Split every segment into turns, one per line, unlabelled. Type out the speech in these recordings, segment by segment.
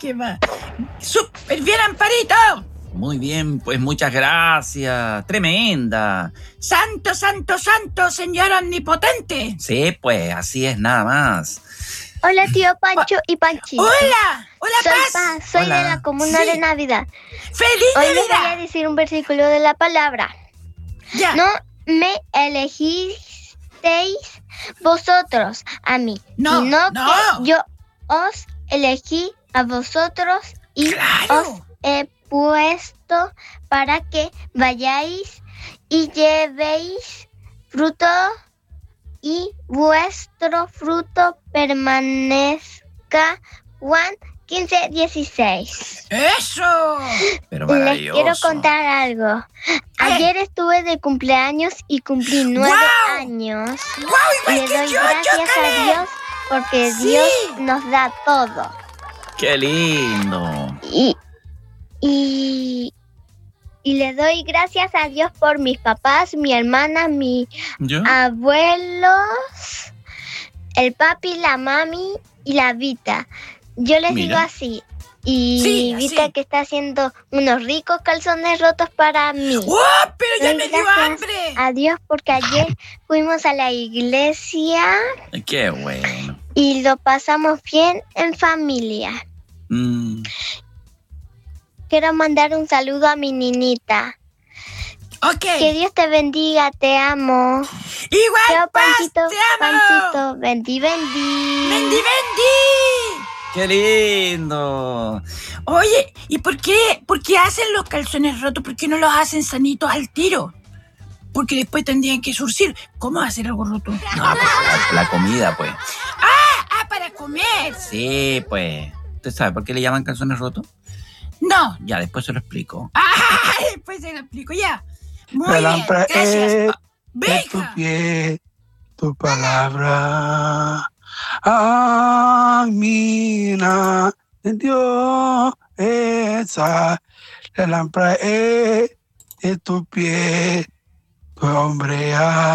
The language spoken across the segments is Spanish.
¿Qué más? ¡Súper bien, Amparito!
Muy bien, pues muchas gracias. Tremenda.
¡Santo, santo, santo, señor omnipotente!
Sí, pues así es nada más.
Hola, tío Pancho y Panchito.
¡Hola! ¡Hola,
Soy
Paz!
Paz, soy
Hola.
de la Comuna
Sí.
de Navidad.
¡Feliz
Hoy les voy a
Navidad!
decir un versículo de la palabra.
Ya.
No me elegisteis vosotros a mí,
No,
sino
no.
que yo os elegí a vosotros y
¡Claro!
os he puesto para que vayáis y llevéis fruto y vuestro fruto permanezca. Juan 15:16.
¡Eso!
Pero
Les
maravilloso.
quiero contar algo. Ayer estuve de cumpleaños y cumplí 9
¡Guau!
años.
¡Guau!
Le
¡Igual que
doy
yo,
gracias
chócale!
a Dios porque
Sí.
Dios nos da todo.
¡Qué lindo!
Y le doy gracias a Dios por mis papás, mi hermana, mis
¿Yo?
abuelos, el papi, la mami y la Vita. Yo les
Mira.
digo así. Y
Sí,
Vita
así.
que está haciendo unos ricos calzones rotos para mí.
¡Oh! ¡Pero ya
Doy
me dio
gracias
hambre!
a Dios porque ayer fuimos a la iglesia
¡Qué bueno!
y lo pasamos bien en familia. Quiero mandar un saludo a mi niñita.
Ok.
Que Dios te bendiga, te amo.
¡Igual,
Chao,
Paz!
Panchito,
¡Te amo!
Panchito, bendi.
¡Vendi, vendi!
¡Qué lindo!
Oye, ¿y por qué hacen los calzones rotos? ¿Por qué no los hacen sanitos al tiro? Porque después tendrían que surcir. ¿Cómo hacer algo roto?
No, pues la comida, pues.
¡Ah, para comer!
Sí, pues. ¿Usted sabe por qué le llaman calzones rotos?
No.
Ya, después se lo explico.
¡Ah! Después se lo explico ya. Muy
La
bien,
lámpara
gracias.
es de tu
¡Venga!
pie, tu palabra. Amina de Dios esa. La lámpara es de tu pie, tu hombre.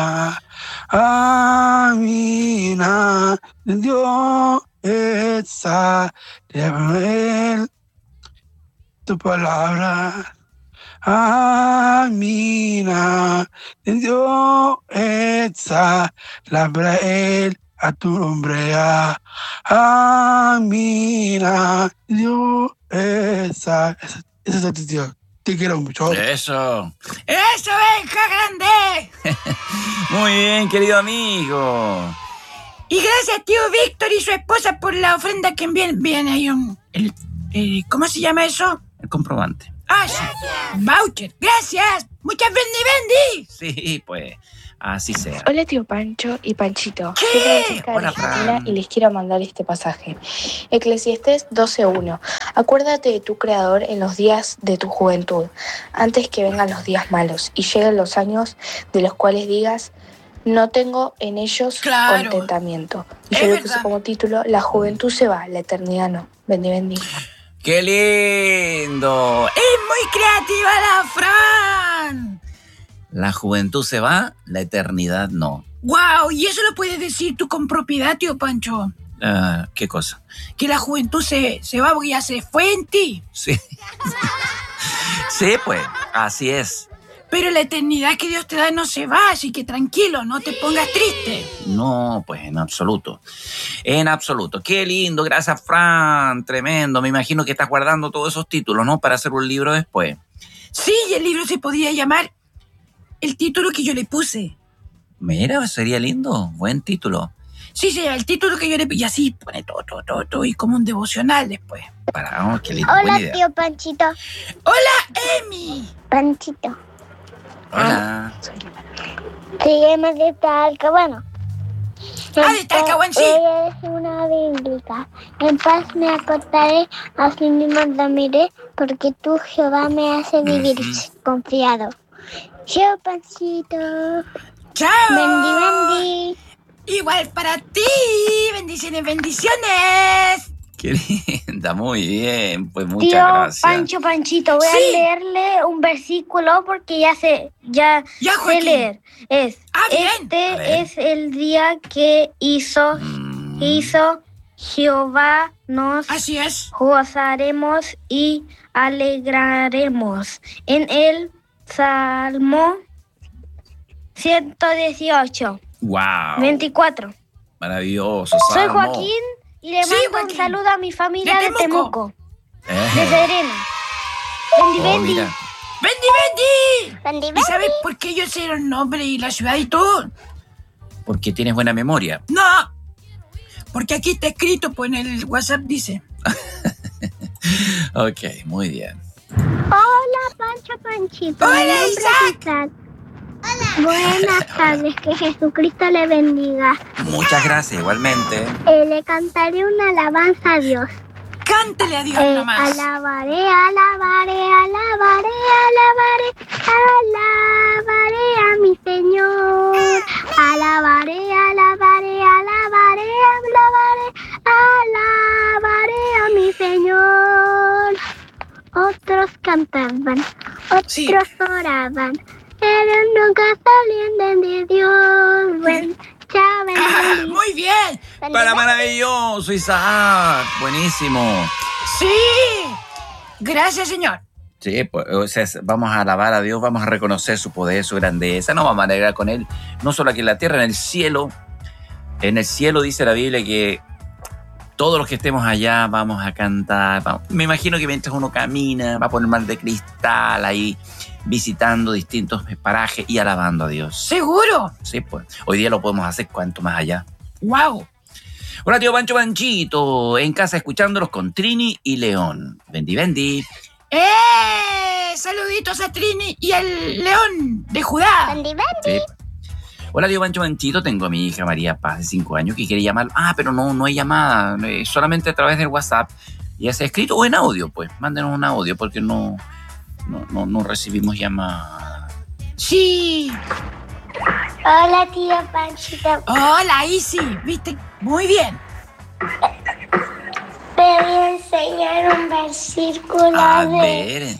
Amina de Dios esa. Tu palabra. Amina, Dios esa, la Brael a tu nombre. Amina, Dios esa. Ese es el tío. Te quiero mucho.
¡Eso!
¡Eso, Benja grande!
Muy bien, querido amigo.
Y gracias, tío Víctor y su esposa por la ofrenda que envían. Bien, hay ¿cómo se llama eso?
El comprobante.
Ah, sí. Voucher. Gracias. Muchas bendi.
Sí, pues. Así sea.
Hola, tío Pancho y Panchito.
¿Qué?
Soy Francisca de
Hola,
Argentina
Fran.
y les quiero mandar este pasaje. Eclesiastés 12:1. Acuérdate de tu Creador en los días de tu juventud, antes que vengan los días malos y lleguen los años de los cuales digas, no tengo en ellos
Claro.
contentamiento. Y
Es
yo le
verdad.
puse como título, la juventud se va, la eternidad no. Bendi.
¡Qué lindo!
Es muy creativa la Fran.
La juventud se va, la eternidad no.
Wow, y eso lo puedes decir tú con propiedad, tío Pancho.
¿Qué cosa?
Que la juventud se va porque ya se fue en ti.
Sí. Sí, pues. Así es.
Pero la eternidad que Dios te da no se va, así que tranquilo, no te pongas triste.
No, pues en absoluto. En absoluto. Qué lindo, gracias, Fran. Tremendo. Me imagino que estás guardando todos esos títulos, ¿no? Para hacer un libro después.
Sí, y el libro se podía llamar el título que yo le puse.
Mira, sería lindo. Buen título.
Sí, el título que yo le puse. Y así pone todo, y como un devocional después.
Qué lindo.
Hola,
Buena idea.
tío Panchito.
¡Hola, Emi!
Panchito.
Hola.
Sígueme de Talcahuano.
De Talcahuano, sí.
Hoy es una bíblica. En paz me acostaré, así mismo dormiré, porque tú, Jehová, me hace vivir confiado. Chao, Panchito.
¡Chao!
Bendi.
Igual para ti. Bendiciones.
Qué linda, muy bien. Pues muchas
Tío
gracias.
Panchito, voy
Sí.
a leerle un versículo porque ya sé
Joaquín.
leer.
Bien.
A ver.
Es el día que hizo Jehová nos
Así es.
gozaremos y alegraremos. En el Salmo 118,
¡Wow!
24.
Maravilloso.
Soy
Salmo.
Joaquín y le
Sí,
mando
Joaquín.
un saludo a mi familia
De
de
Temuco.
Temuco, de Serena. Bendi,
Oh,
bendi.
mira.
¡Bendi!
Bendi,
¿Y sabes por qué yo sé el nombre y la ciudad y todo?
Porque tienes buena memoria.
No, porque aquí está escrito, pues en el WhatsApp dice.
Ok, muy bien.
Hola, Panchito.
Hola,
Mi nombre es
Isaac.
Isaac. Buenas tardes, que Jesucristo le bendiga.
Muchas gracias, igualmente.
Le cantaré una alabanza a Dios.
Cántale a Dios nomás.
Alabaré, alabaré, alabaré, alabaré, alabaré a mi Señor. Alabaré, alabaré, alabaré, alabaré, alabaré a mi Señor. Otros cantaban, otros
Sí.
oraban, pero nunca salían de Dios. Bueno, chao, bendiciones.
Muy bien.
Para maravilloso, Isaac. Buenísimo.
Sí. Gracias, Señor.
Sí, pues, o sea, vamos a alabar a Dios, vamos a reconocer su poder, su grandeza, nos vamos a alegrar con Él, no solo aquí en la tierra, en el cielo. En el cielo dice la Biblia que todos los que estemos allá vamos a cantar. Me imagino que mientras uno camina, va por el mar de cristal ahí, visitando distintos parajes y alabando a Dios.
Seguro.
Sí, pues, hoy día lo podemos hacer cuanto más allá.
Wow.
Hola, tío Pancho Panchito, en casa escuchándolos con Trini y León. Bendi, bendi.
Saluditos a Trini y al León de Judá.
Bendi, bendi.
Sí. Hola, tío Pancho Panchito, tengo a mi hija María Paz de 5 años que quiere llamar. Pero no hay llamada, solamente a través del WhatsApp. Ya sea escrito o en audio, pues. Mándenos un audio porque no recibimos llamadas.
Sí.
Hola, tío Panchito.
Hola, Isi. ¿Viste? Muy bien.
Te voy a enseñar un versículo
A
de
ver.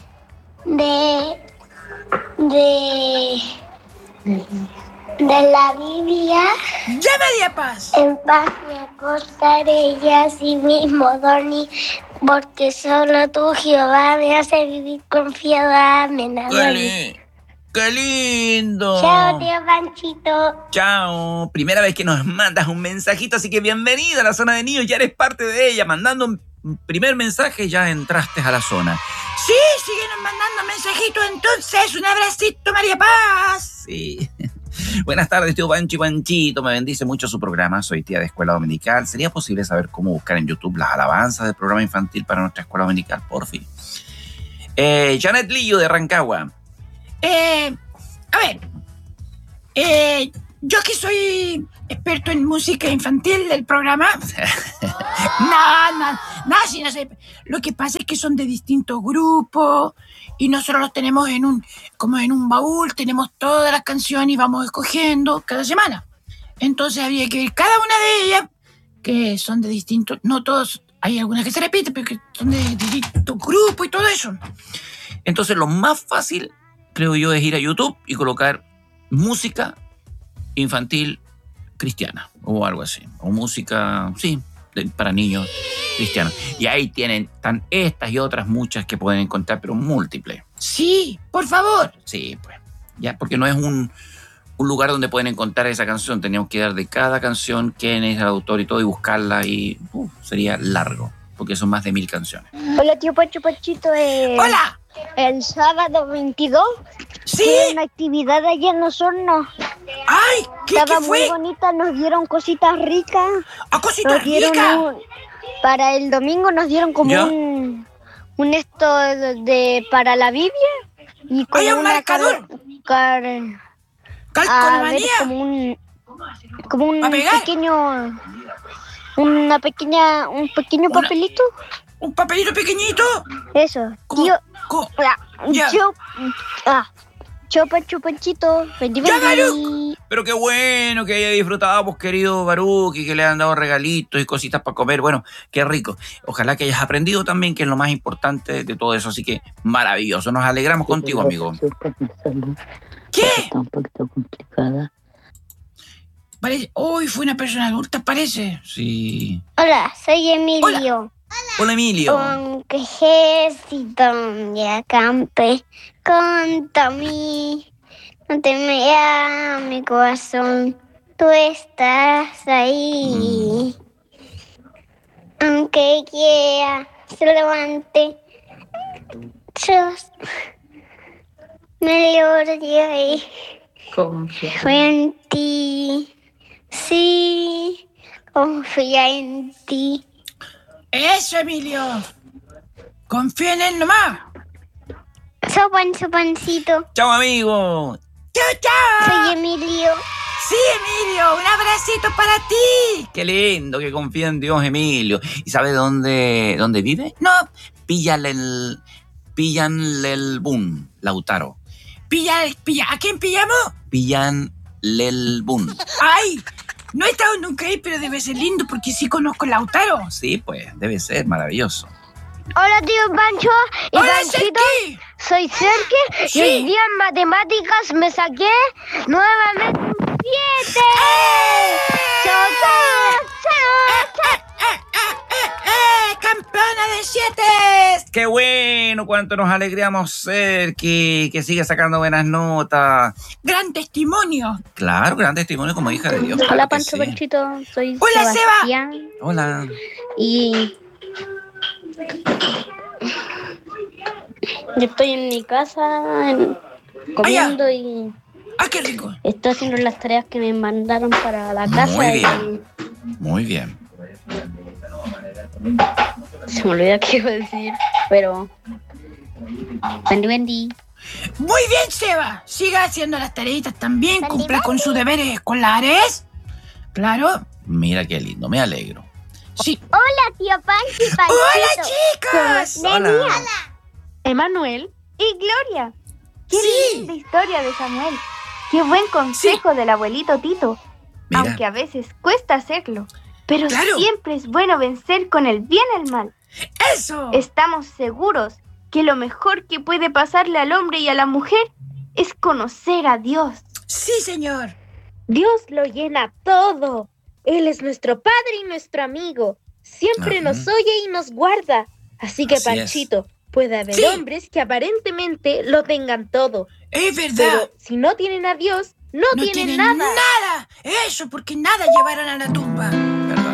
la Biblia.
Ya, María Paz.
En paz me acostaré y así mismo dormir, porque solo tú, Jehová, me hace vivir confiado. Amén.
¡Qué lindo!
Chao, tío Panchito.
Chao. Primera vez que nos mandas un mensajito, así que bienvenida a la zona de niños. Ya eres parte de ella. Mandando un primer mensaje, ya entraste a la zona.
Sí, siguen mandando mensajitos entonces. Un abracito, María Paz.
Sí. Buenas tardes, tío Pancho y Panchito. Me bendice mucho su programa. Soy tía de escuela dominical. ¿Sería posible saber cómo buscar en YouTube las alabanzas del programa infantil para nuestra escuela dominical? Por fin. Janet Lillo de Rancagua.
A ver. Yo que soy experto en música infantil del programa. No, sí, no sé. Lo que pasa es que son de distintos grupos y nosotros los tenemos como en un baúl, tenemos todas las canciones y vamos escogiendo cada semana. Entonces había que ver cada una de ellas, que son de distintos, no todos, hay algunas que se repiten, pero que son de distintos grupos y todo eso.
Entonces lo más fácil, creo yo, es ir a YouTube y colocar música infantil cristiana o algo así, o música, sí, para niños cristianos. Y ahí están estas y otras muchas que pueden encontrar, pero múltiples.
Sí, por favor.
Sí, pues, ya, porque no es un lugar donde pueden encontrar esa canción. Teníamos que dar de cada canción quién es el autor y todo y buscarla y sería largo, porque son más de 1000 canciones.
Hola, tío Panchito.
¡Hola!
El sábado 22
Sí.
fue una actividad allá en los hornos.
¡Ay! ¿Qué
Estaba muy
fue?
bonita, nos dieron cositas ricas.
¡A cosita
Nos dieron
rica!
para el domingo nos dieron como
¿Ya?
un esto para la Biblia y como
¡Ay, un
una
marcador!
a ver,
¡Calcomanía!
como un
¿A pegar?
pequeño un pequeño
Una-
papelito.
¿Un papelito pequeñito?
Eso.
¿Cómo?
Tío,
¿Cómo?
ya.
Ya.
Panchito,
Ya, Baruch.
Pero qué bueno que haya disfrutado, pues, querido Baruch, y que le han dado regalitos y cositas para comer. Bueno, qué rico. Ojalá que hayas aprendido también, que es lo más importante de todo eso. Así que maravilloso. Nos alegramos contigo, amigo.
¿Qué?
Está un poquito complicada.
Parece... Uy, fue una persona adulta, parece.
Sí.
Hola, soy Emilio.
Hola, Emilio.
Aunque ejército me acampe contra mí, no temerá mi corazón, tú estás ahí. Aunque quiera se levante, yo me levantaré.
Confía.
Confía en ti, sí, confía en ti.
Eso, Emilio. Confía en él nomás.
Sopancito.
Chao, amigo.
¡Chao, chao!
Soy Emilio.
Sí, Emilio, un abracito para ti.
Qué lindo que confía en Dios, Emilio. ¿Y sabe dónde vive?
No,
Píllale el boom, Lautaro.
pilla, ¿a quién pillamos?
Pillan el boom.
¡Ay! No he estado nunca ahí, pero debe ser lindo porque sí conozco a Lautaro.
Sí, pues, debe ser maravilloso.
Hola, tío Pancho. Y
¡Hola,
Panchito,
Serki!
soy Sergio.
Sí.
Y hoy día en matemáticas me saqué nuevamente un 7. ¡Chao, chao,
¡Campeona de 7!
¡Qué bueno! ¡Cuánto nos alegramos, Serki! Que sigue sacando buenas notas.
¡Gran testimonio!
Claro, gran testimonio como hija de Dios.
Hola,
claro que
Pancho,
sí.
Panchito. Soy
Hola, Seba.
Sebastián.
Hola.
Y yo estoy en mi casa comiendo y
¡Ah, qué rico!
estoy haciendo las tareas que me mandaron para la casa.
Muy
y
bien. Muy bien.
se me olvidó qué iba a decir, pero Wendy.
Muy bien, Seba. Siga haciendo las tareitas también. Cumpla con sus deberes escolares. Claro.
Mira qué lindo, me alegro.
Sí.
Hola, tío Pancho y Panchito.
¡Hola, chicas!
Hola.
Emanuel y Gloria. Qué
Sí.
linda historia de Samuel. Qué buen consejo del abuelito Tito.
Mira.
Aunque a veces cuesta hacerlo. Pero
Claro.
siempre es bueno vencer con el bien el mal.
¡Eso!
Estamos seguros que lo mejor que puede pasarle al hombre y a la mujer es conocer a Dios.
Sí, señor.
Dios lo llena todo. Él es nuestro Padre y nuestro amigo. Siempre
Ajá.
nos oye y nos guarda. Así que,
Así es.
Panchito, puede haber
Sí.
hombres que aparentemente lo tengan todo.
Es verdad.
Pero si no tienen a Dios, no tienen nada.
nada. Eso, porque nada llevarán a la tumba.
¿Verdad?